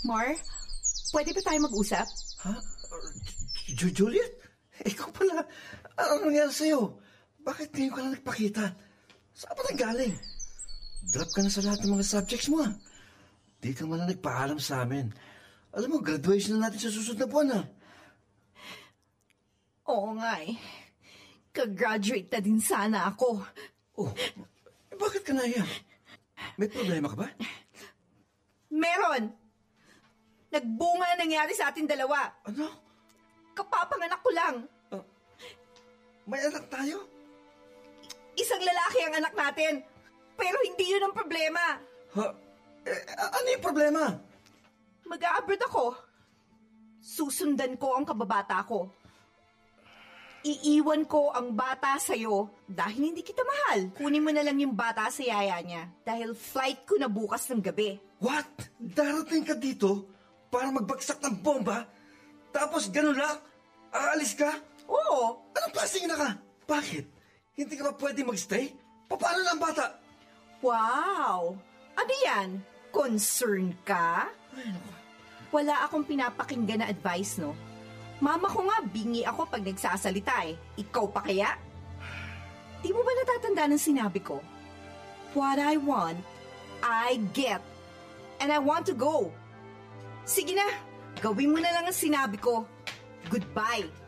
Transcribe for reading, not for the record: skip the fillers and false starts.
Mar, pwede ba tayo mag-usap? Ha? Juliet? Ikaw pala. Anong nangyari sa'yo? Bakit ngayon ka lang nagpakita? Saan ba galing? Drop ka na sa lahat ng mga subjects mo. Di ka man lang nagpaalam sa amin. Alam mo, graduation na natin sa susunod na buwan. Oo nga eh. Ka-graduate na din sana ako. Oh, bakit ka naiyak? May problema ka ba? Meron! Nagbunga na nangyari sa ating dalawa. Ano? Kapapanganak ko lang. May anak tayo? Isang lalaki ang anak natin. Pero hindi yun ang problema. Ha? Ano yung problema? Mag-a-abroad ako. Susundan ko ang kababata ko. Iiwan ko ang bata sa'yo dahil hindi kita mahal. Kunin mo na lang yung bata sa yaya niya dahil flight ko na bukas ng gabi. What? Darating ka dito para magbagsak ng bomba? Tapos ganun lang? Aalis ka? Oo. Anong klaseng na ka? Bakit? Hindi ka ba pwede magstay? Paano lang bata? Wow! Ano yan? Concern ka? Ay, naku. Wala akong pinapakinggan na advice, no? Mama ko nga, bingi ako pag nagsasalita eh. Ikaw pa kaya? Di mo ba natatanda ng sinabi ko? What I want, I get. And I want to go. Sige na, gawin mo na lang ang sinabi ko. Goodbye.